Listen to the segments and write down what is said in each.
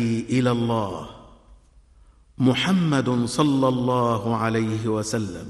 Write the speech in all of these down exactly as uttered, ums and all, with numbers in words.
إلى الله محمد صلى الله عليه وسلم.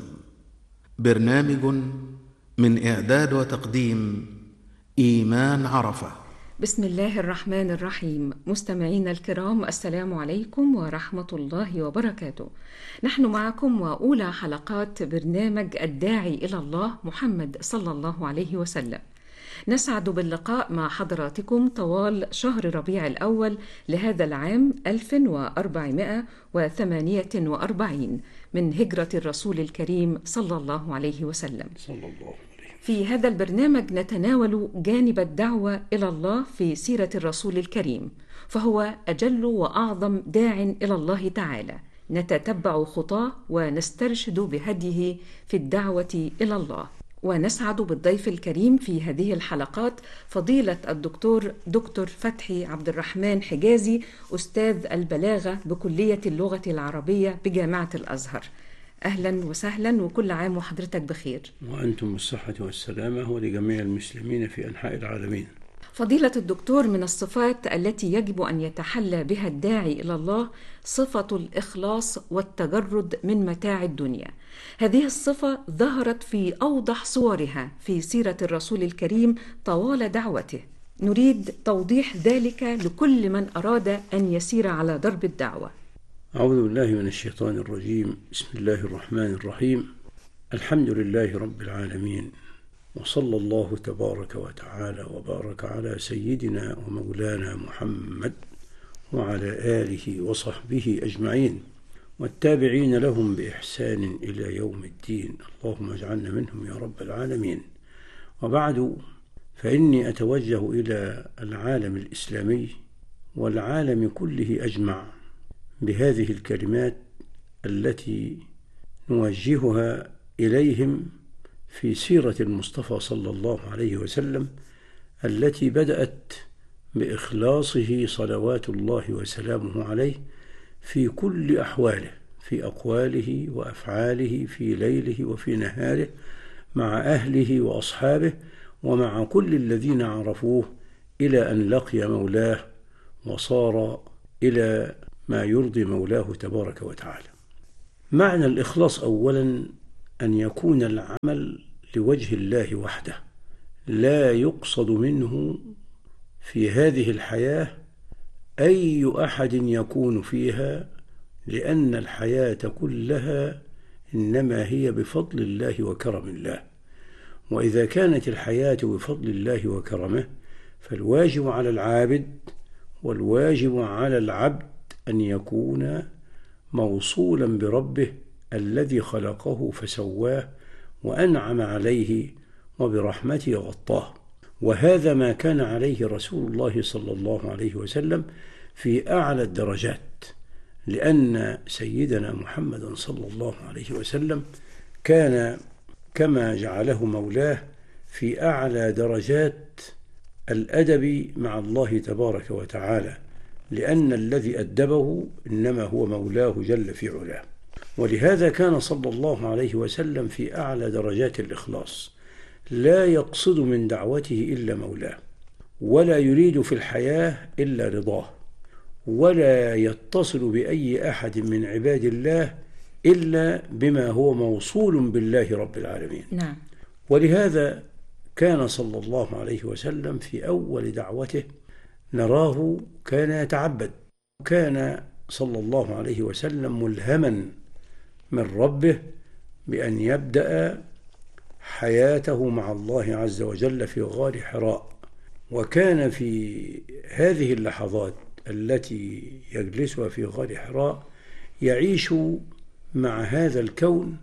برنامج من إعداد وتقديم إيمان عرفة. بسم الله الرحمن الرحيم. مستمعينا الكرام، السلام عليكم ورحمة الله وبركاته. نحن معكم وأولى حلقات برنامج الداعي إلى الله محمد صلى الله عليه وسلم. نسعد باللقاء مع حضراتكم طوال شهر ربيع الأول لهذا العام ألف وأربعمائة وثمانية وأربعين من هجرة الرسول الكريم صلى الله عليه وسلم. صلى الله عليه. في هذا البرنامج نتناول جانب الدعوة إلى الله في سيرة الرسول الكريم، فهو أجل وأعظم داع إلى الله تعالى. نتتبع خطاه ونسترشد بهديه في الدعوة إلى الله. ونسعد بالضيف الكريم في هذه الحلقات فضيلة الدكتور دكتور فتحي عبد الرحمن حجازي، أستاذ البلاغة بكلية اللغة العربية بجامعة الأزهر. أهلا وسهلا، وكل عام وحضرتك بخير. وأنتم بالصحة والسلامة ولجميع المسلمين في أنحاء العالمين. فضيلة الدكتور، من الصفات التي يجب أن يتحلى بها الداعي إلى الله صفة الإخلاص والتجرد من متاع الدنيا. هذه الصفة ظهرت في أوضح صورها في سيرة الرسول الكريم طوال دعوته. نريد توضيح ذلك لكل من أراد أن يسير على درب الدعوة. أعوذ بالله من الشيطان الرجيم. بسم الله الرحمن الرحيم. الحمد لله رب العالمين، وصلى الله تبارك وتعالى وبارك على سيدنا ومولانا محمد وعلى آله وصحبه أجمعين والتابعين لهم بإحسان إلى يوم الدين. اللهم اجعلنا منهم يا رب العالمين. وبعد، فإني أتوجه إلى العالم الإسلامي والعالم كله أجمع بهذه الكلمات التي نوجهها إليهم في سيرة المصطفى صلى الله عليه وسلم، التي بدأت بإخلاصه صلوات الله وسلامه عليه في كل أحواله، في أقواله وأفعاله، في ليله وفي نهاره، مع أهله وأصحابه ومع كل الذين عرفوه، إلى أن لقي مولاه وصار إلى ما يرضي مولاه تبارك وتعالى. معنى الإخلاص أولا أن يكون العمل لوجه الله وحده، لا يقصد منه في هذه الحياة أي أحد يكون فيها، لأن الحياة كلها إنما هي بفضل الله وكرم الله. وإذا كانت الحياة بفضل الله وكرمه، فالواجب على العابد والواجب على العبد أن يكون موصولا بربه الذي خلقه فسواه وأنعم عليه وبرحمته غطاه. وهذا ما كان عليه رسول الله صلى الله عليه وسلم في أعلى الدرجات، لأن سيدنا محمد صلى الله عليه وسلم كان كما جعله مولاه في أعلى درجات الأدب مع الله تبارك وتعالى، لأن الذي أدبه إنما هو مولاه جل في علاه. ولهذا كان صلى الله عليه وسلم في أعلى درجات الإخلاص، لا يقصد من دعوته إلا مولاه، ولا يريد في الحياة إلا رضاه، ولا يتصل بأي أحد من عباد الله إلا بما هو موصول بالله رب العالمين. نعم. ولهذا كان صلى الله عليه وسلم في أول دعوته نراه كان يتعبد. كان صلى الله عليه وسلم ملهما من ربه بأن يبدأ حياته مع الله عز وجل في غار حراء. وكان في هذه اللحظات التي يجلسها في غار حراء يعيش مع هذا الكون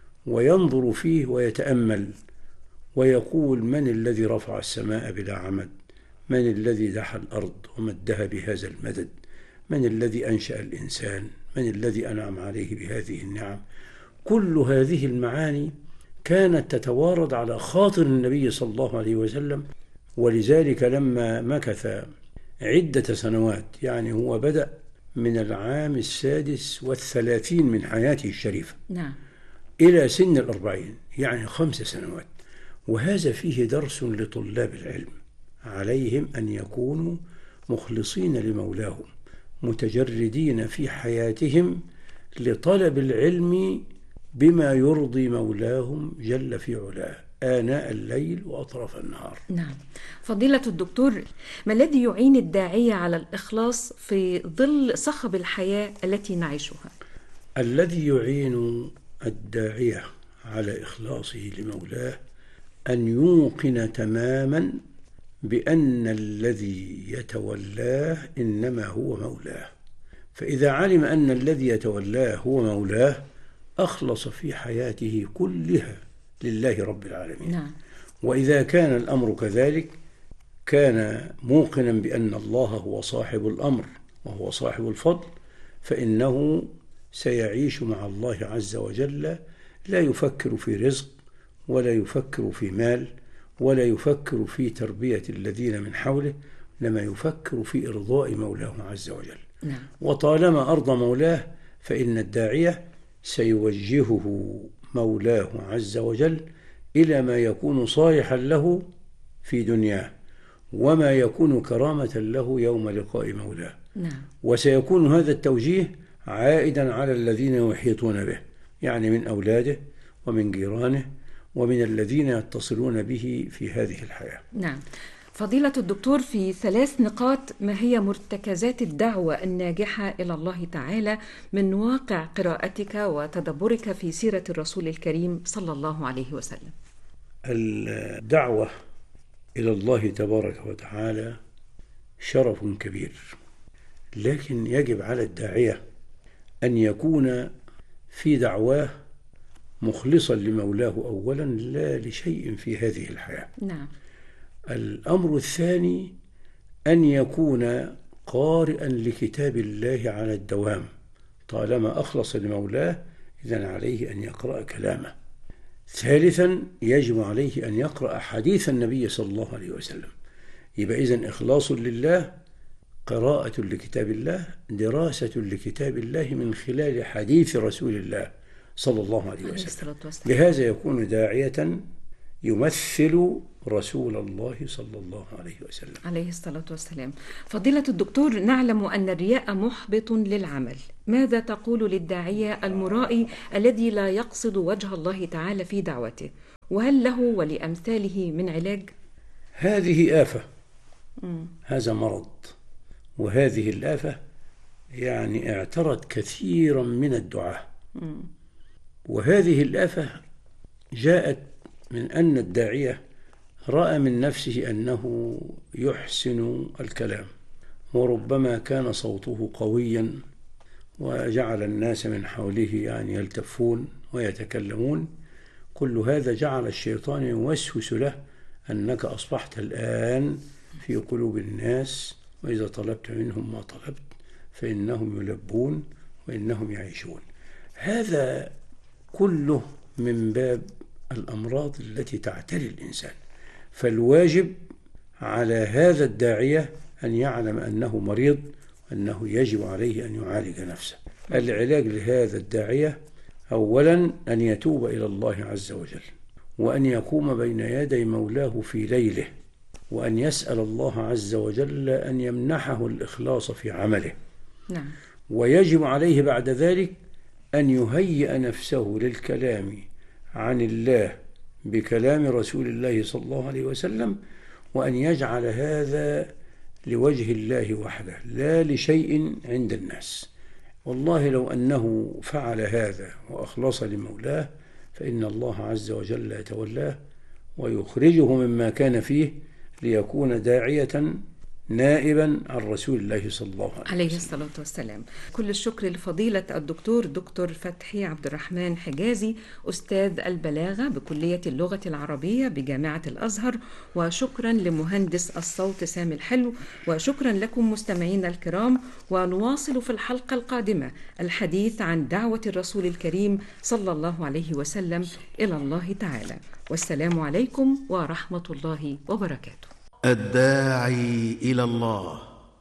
وينظر فيه ويتأمل ويقول: من الذي رفع السماء بلا عمد؟ من الذي دحى الأرض ومدها بهذا المدد؟ من الذي أنشأ الإنسان؟ من الذي أنعم عليه بهذه النعم؟ كل هذه المعاني كانت تتوارد على خاطر النبي صلى الله عليه وسلم. ولذلك لما مكث عدة سنوات، يعني هو بدأ من العام السادس والثلاثين من حياته الشريفة نعم. إلى سن الأربعين، يعني خمس سنوات. وهذا فيه درس لطلاب العلم، عليهم أن يكونوا مخلصين لمولاهم متجردين في حياتهم لطلب العلم بما يرضي مولاهم جل في علاه آناء الليل وأطراف النهار. نعم. فضيلة الدكتور، ما الذي يعين الداعية على الإخلاص في ظل صخب الحياة التي نعيشها؟ الذي يعين الداعية على إخلاصه لمولاه أن يوقن تماما بأن الذي يتولاه إنما هو مولاه، فإذا علم أن الذي يتولاه هو مولاه أخلص في حياته كلها لله رب العالمين. نعم. وإذا كان الأمر كذلك كان موقنا بأن الله هو صاحب الأمر وهو صاحب الفضل، فإنه سيعيش مع الله عز وجل لا يفكر في رزق ولا يفكر في مال ولا يفكر في تربية الذين من حوله، لما يفكر في إرضاء مولاه عز وجل. نعم. وطالما أرضى مولاه فإن الداعية سيوجهه مولاه عز وجل إلى ما يكون صالحا له في دنياه وما يكون كرامة له يوم لقاء مولاه. نعم. وسيكون هذا التوجيه عائدا على الذين يحيطون به، يعني من أولاده ومن جيرانه ومن الذين يتصلون به في هذه الحياة. نعم. فضيلة الدكتور، في ثلاث نقاط، ما هي مرتكزات الدعوة الناجحة إلى الله تعالى من واقع قراءتك وتدبرك في سيرة الرسول الكريم صلى الله عليه وسلم؟ الدعوة إلى الله تبارك وتعالى شرف كبير، لكن يجب على الداعية أن يكون في دعواه مخلصا لمولاه أولا لا لشيء في هذه الحياة. نعم. الأمر الثاني أن يكون قارئا لكتاب الله على الدوام، طالما أخلص لمولاه إذن عليه أن يقرأ كلامه. ثالثا يجب عليه أن يقرأ حديث النبي صلى الله عليه وسلم. يبقى إذن إخلاص لله، قراءة لكتاب الله، دراسة لكتاب الله من خلال حديث رسول الله صلى الله عليه وسلم. لهذا يكون داعية يمثل رسول الله صلى الله عليه وسلم عليه الصلاة والسلام. فضيلة الدكتور، نعلم أن الرياء محبط للعمل، ماذا تقول للداعية المرائي الذي لا يقصد وجه الله تعالى في دعوته، وهل له ولأمثاله من علاج؟ هذه آفة. م. هذا مرض، وهذه الآفة يعني اعترت كثيرا من الدعاة. م. وهذه الآفة جاءت من أن الداعية رأى من نفسه أنه يحسن الكلام، وربما كان صوته قويا وجعل الناس من حوله يعني يلتفون ويتكلمون. كل هذا جعل الشيطان يوسوس له أنك أصبحت الآن في قلوب الناس، وإذا طلبت منهم ما طلبت فإنهم يلبون وإنهم يعيشون. هذا كله من باب الأمراض التي تعتري الإنسان. فالواجب على هذا الداعية أن يعلم أنه مريض، وأنه يجب عليه أن يعالج نفسه. العلاج لهذا الداعية أولا أن يتوب إلى الله عز وجل، وأن يقوم بين يدي مولاه في ليله، وأن يسأل الله عز وجل أن يمنحه الإخلاص في عمله. نعم. ويجب عليه بعد ذلك أن يهيئ نفسه للكلام عن الله بكلام رسول الله صلى الله عليه وسلم، وأن يجعل هذا لوجه الله وحده لا لشيء عند الناس. والله لو أنه فعل هذا وأخلص لمولاه فإن الله عز وجل يتولاه ويخرجه مما كان فيه ليكون داعية نائبا عن رسول الله صلى الله عليه وسلم عليه الصلاة والسلام. كل الشكر لفضيلة الدكتور دكتور فتحي عبد الرحمن حجازي، أستاذ البلاغة بكلية اللغة العربية بجامعة الأزهر، وشكرا لمهندس الصوت سامي الحلو، وشكرا لكم مستمعين الكرام. ونواصل في الحلقة القادمة الحديث عن دعوة الرسول الكريم صلى الله عليه وسلم إلى الله تعالى. والسلام عليكم ورحمة الله وبركاته. الداعي إلى الله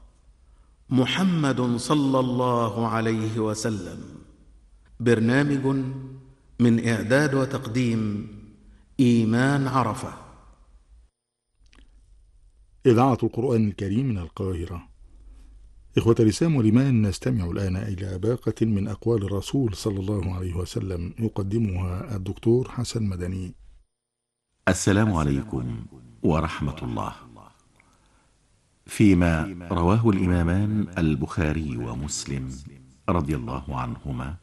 محمد صلى الله عليه وسلم، برنامج من إعداد وتقديم إيمان عرفة. إذاعة القرآن الكريم من القاهرة إخوة الإسلام والإيمان، نستمع الآن إلى باقة من أقوال الرسول صلى الله عليه وسلم يقدمها الدكتور حسن مدني. السلام عليكم ورحمة الله. فيما رواه الإمامان البخاري ومسلم رضي الله عنهما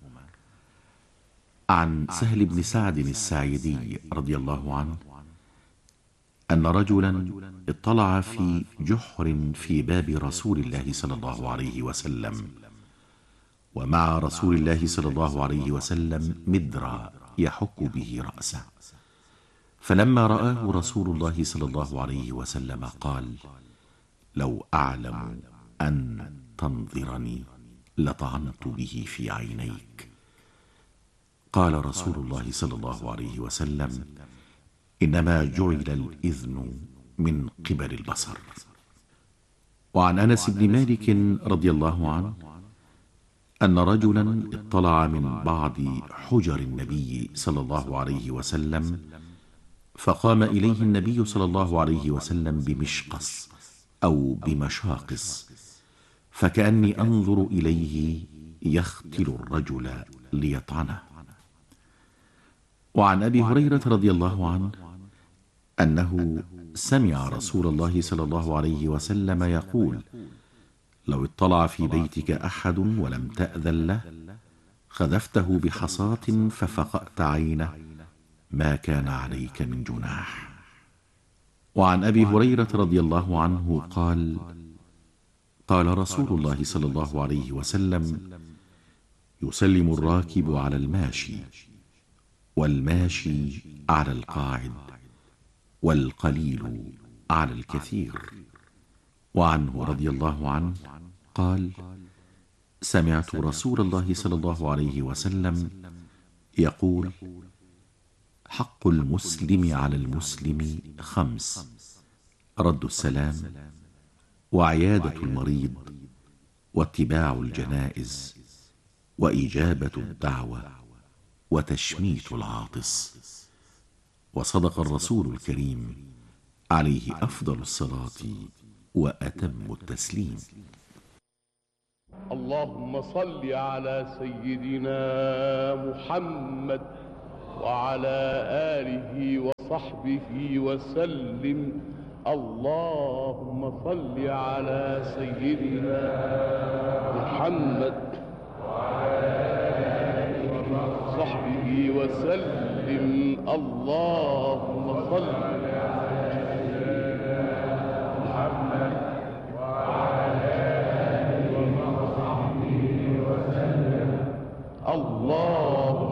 عن سهل بن سعد الساعدي رضي الله عنه أن رجلا اطلع في جحر في باب رسول الله صلى الله عليه وسلم، ومع رسول الله صلى الله عليه وسلم مدرا يحك به رأسه، فلما رآه رسول الله صلى الله عليه وسلم قال: لو أعلم أن تنظرني لطعنت به في عينيك. قال رسول الله صلى الله عليه وسلم: إنما جعل الإذن من قبل البصر. وعن أنس بن مالك رضي الله عنه أن رجلا اطلع من بعض حجر النبي صلى الله عليه وسلم، فقام إليه النبي صلى الله عليه وسلم بمشقص أو بمشاقص، فكأني أنظر إليه يختل الرجل ليطعنه. وعن أبي هريرة رضي الله عنه أنه سمع رسول الله صلى الله عليه وسلم يقول: لو اطلع في بيتك أحد ولم تأذن له خذفته بحصاة ففقأت عينه ما كان عليك من جناح. وعن أبي هريرة رضي الله عنه قال: قال رسول الله صلى الله عليه وسلم: يسلم الراكب على الماشي، والماشي على القاعد، والقليل على الكثير. وعنه رضي الله عنه قال: سمعت رسول الله صلى الله عليه وسلم يقول: حق المسلم على المسلم خمس: رد السلام، وعيادة المريض، واتباع الجنائز، وإجابة الدعوة، وتشميت العاطس. وصدق الرسول الكريم عليه أفضل الصلاة وأتم التسليم. اللهم صل على سيدنا محمد وعلى آله وصحبه وسلم. اللهم صل على سيدنا محمد وعلى آله وصحبه وسلم. اللهم صل على سيدنا محمد وعلى آله وصحبه وسلم. الله